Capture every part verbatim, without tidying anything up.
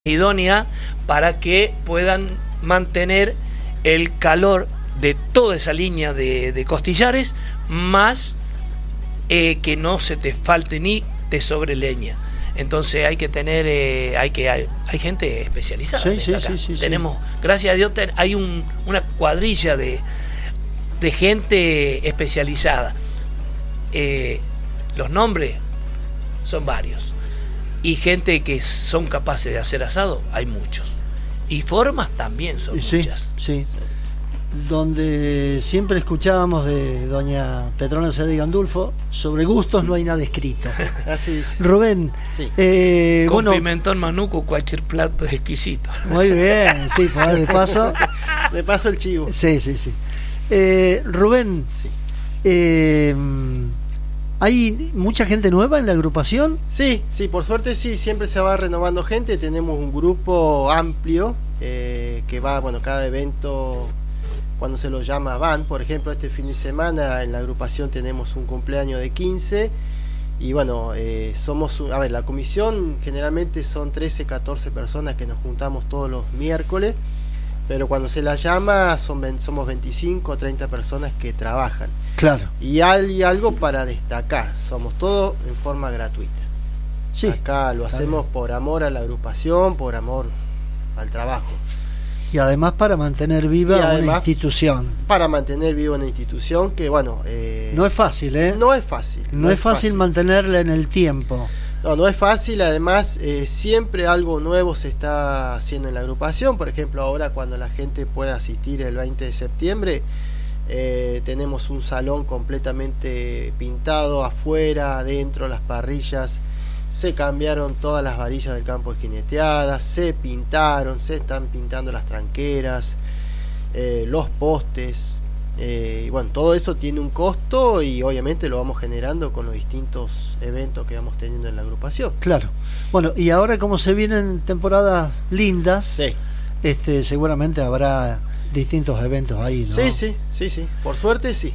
idónea para que puedan mantener el calor de toda esa línea de, de costillares, más eh, que no se te falte ni te sobre leña. Entonces hay que tener, eh, hay que hay, hay gente especializada. Sí, sí, acá. sí, sí, Tenemos, sí. Gracias a Dios, ten, hay un, una cuadrilla de, de gente especializada. Eh, los nombres son varios. Y gente que son capaces de hacer asado, hay muchos. Y formas también son sí, muchas. Sí. Donde siempre escuchábamos de doña Petrona Cedi Gandulfo, sobre gustos no hay nada escrito. Así es. Rubén, sí. eh, con bueno, pimentón manuco cualquier plato es exquisito. Muy bien, tipo, ¿eh? de paso. De paso el chivo. Sí, sí, sí. Eh, Rubén, sí. Eh, ¿hay mucha gente nueva en la agrupación? Sí, sí, por suerte sí, siempre se va renovando gente. Tenemos un grupo amplio eh, que va, bueno, cada evento, cuando se lo llama van. Por ejemplo, este fin de semana en la agrupación tenemos un cumpleaños de quince. Y bueno, eh, somos, a ver, la comisión generalmente son trece, catorce personas que nos juntamos todos los miércoles. Pero cuando se la llama son, somos veinticinco o treinta personas que trabajan. Claro. Y hay algo para destacar, somos todos en forma gratuita. Sí. Acá lo hacemos por amor a la agrupación, por amor al trabajo. Y además para mantener viva además, una institución. Para mantener viva una institución que, bueno... Eh, no es fácil, ¿eh? No es fácil. No, no es fácil, fácil mantenerla en el tiempo. No, no es fácil, además eh, siempre algo nuevo se está haciendo en la agrupación. Por ejemplo, ahora cuando la gente pueda asistir el veinte de septiembre, eh, tenemos un salón completamente pintado, afuera, adentro, las parrillas, se cambiaron todas las varillas del campo de jineteadas, se pintaron, se están pintando las tranqueras, eh, los postes. Eh, y bueno, todo eso tiene un costo y obviamente lo vamos generando con los distintos eventos que vamos teniendo en la agrupación. Claro. Bueno, y ahora como se vienen temporadas lindas, sí. este, seguramente habrá distintos eventos ahí, ¿no? Sí, sí, sí, sí. Por suerte sí.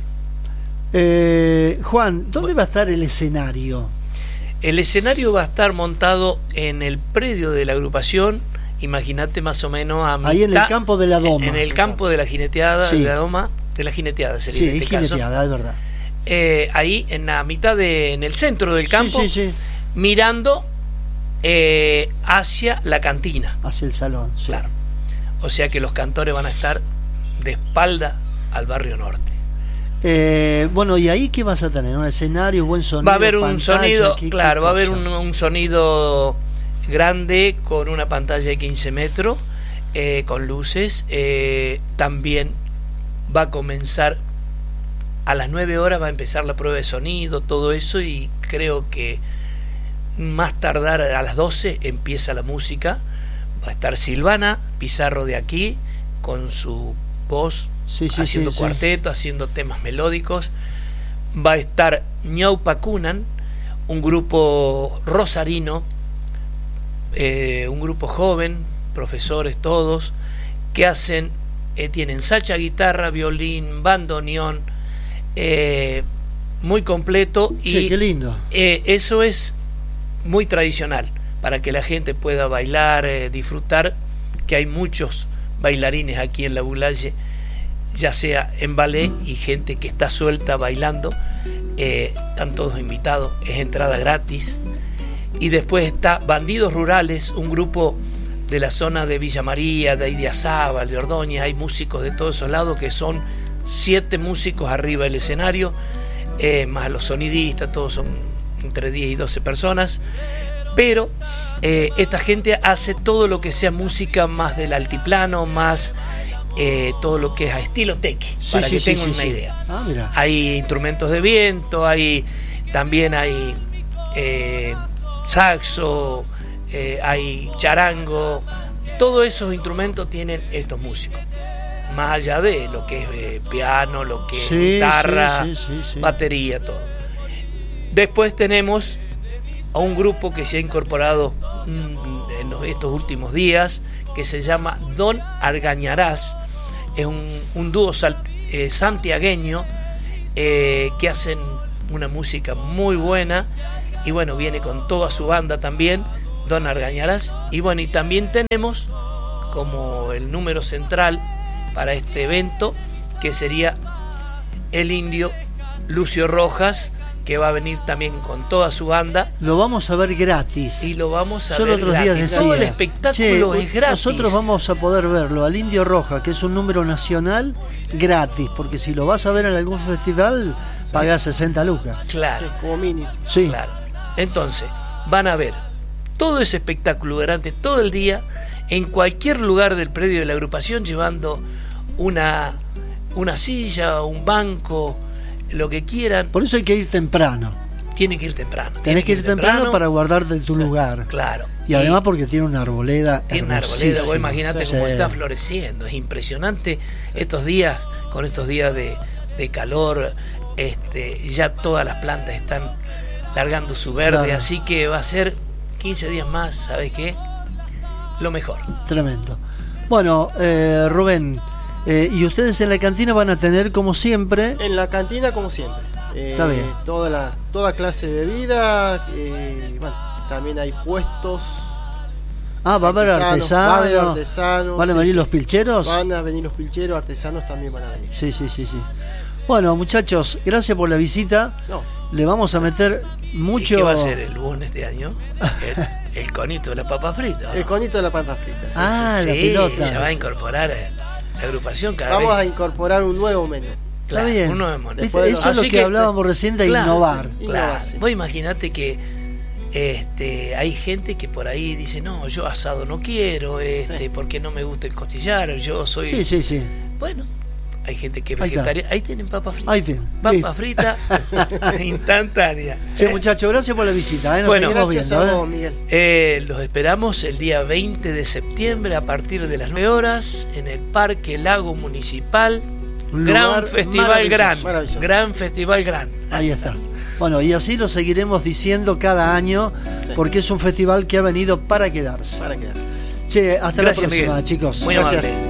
Eh, Juan, ¿dónde va a estar el escenario? El escenario va a estar montado en el predio de la agrupación. Imagínate más o menos a mitad, ahí en el campo de la Doma. En el campo de la jineteada, sí. de la Doma. De la jineteada sería sí, en este jineteada, caso. es verdad. Eh, ahí en la mitad de, en el centro del campo, sí, sí, sí. mirando eh, hacia la cantina. Hacia el salón, sí. Claro. O sea que los cantores van a estar de espalda al barrio norte. Eh, bueno, ¿y ahí qué vas a tener? ¿Un escenario, buen sonido? Va a haber un pantalla, sonido, ¿qué, claro, qué va a haber un, un sonido grande con una pantalla de quince metros, eh, con luces. Eh, también va a comenzar a las nueve horas, va a empezar la prueba de sonido, todo eso, y creo que más tardar a las doce empieza la música. Va a estar Silvana Pizarro de aquí con su voz, sí, sí, haciendo sí, cuarteto, sí. haciendo temas melódicos. Va a estar Ñaupa Cunan, un grupo rosarino, eh, un grupo joven, profesores todos, que hacen Eh, tienen sacha, guitarra, violín, bandoneón, eh, muy completo. Sí, y qué lindo. Eh, eso es muy tradicional para que la gente pueda bailar, eh, disfrutar, que hay muchos bailarines aquí en la Bulaye, ya sea en ballet y gente que está suelta bailando. Eh, están todos invitados, es entrada gratis. Y después está Bandidos Rurales, un grupo de la zona de Villa María, de Idiazábal, de Ordóñez. Hay músicos de todos esos lados, que son siete músicos arriba del escenario, eh, más los sonidistas, todos son entre diez y doce personas. Pero eh, esta gente hace todo lo que sea música más del altiplano, más eh, todo lo que es a estilo teque, sí, para sí, que sí, tengan sí, una sí. idea. Ah, mira. Hay instrumentos de viento, hay también hay eh, saxo, Eh, hay charango, todos esos instrumentos tienen estos músicos, más allá de lo que es eh, piano, lo que es sí, guitarra, sí, sí, sí, sí. batería, todo. Después tenemos a un grupo que se ha incorporado mm, en estos últimos días, que se llama Don Argañarás. Es un, un dúo sal, eh, santiagueño, eh, que hacen una música muy buena, y bueno, viene con toda su banda también. Don Argañarás. Y bueno, y también tenemos como el número central para este evento, que sería el indio Lucio Rojas, que va a venir también con toda su banda. Lo vamos a ver gratis. Y lo vamos a Yo ver otros gratis. días decía, Todo el espectáculo che, es gratis. Nosotros vamos a poder verlo al Indio Rojas, que es un número nacional, gratis, porque si lo vas a ver en algún festival, sí, pagás sesenta lucas. Claro. Sí, como mínimo. Sí. Claro. Entonces, van a ver todo ese espectáculo durante todo el día, en cualquier lugar del predio de la agrupación, llevando una, una silla, un banco, lo que quieran. Por eso hay que ir temprano. Tienen que ir temprano. Tenés que ir temprano, temprano para guardarte tu, sí, lugar. Claro. Y, y además porque tiene una arboleda. Tiene una arboleda, vos imaginate, sí, cómo, sí, está floreciendo. Es impresionante, sí, estos días, con estos días de, de calor, este, ya todas las plantas están largando su verde, claro, así que va a ser quince días más, ¿sabes qué? Lo mejor. Tremendo. Bueno, eh, Rubén, eh, y ustedes en la cantina van a tener, como siempre... En la cantina, como siempre. Eh, Está bien. Toda, la, toda clase de bebida, eh, bueno, también hay puestos... Ah, va a haber artesanos. Va a haber artesanos. ¿Van a sí, venir sí. los pilcheros? Van a venir los pilcheros, artesanos también van a venir. Sí, sí, sí, sí. Bueno, muchachos, gracias por la visita. No. Le vamos a meter mucho... ¿Y qué va a ser el lunes este año? El, el conito de la papa frita, ¿no? El conito de la papa frita. Sí, ah, sí, la pelota. Se va a incorporar la agrupación cada Vamos vez. a incorporar un nuevo menú. Claro, está bien. Un nuevo menú. Eso es lo que, que hablábamos se... recién de claro, innovar. Claro. Innovar, sí. Vos imaginate que este, hay gente que por ahí dice, no, yo asado no quiero, este, sí, porque no me gusta el costillar, yo soy... Sí, sí, sí. Bueno, hay gente que es vegetariana. Ahí tienen papa frita. Ahí tienen. Papa Listo. frita instantánea. Sí, muchachos, gracias por la visita. ¿eh? Nos bueno, seguimos gracias viendo, a vos, ¿eh? Miguel. Eh, los esperamos el día veinte de septiembre a partir de las nueve horas en el Parque Lago Municipal. Un gran festival gran. Maravilloso. Gran festival gran. Ahí está. Bueno, y así lo seguiremos diciendo cada año, sí, porque es un festival que ha venido para quedarse. Para quedarse. Che, hasta Gracias, la próxima, Miguel. chicos. Muy Gracias. amable.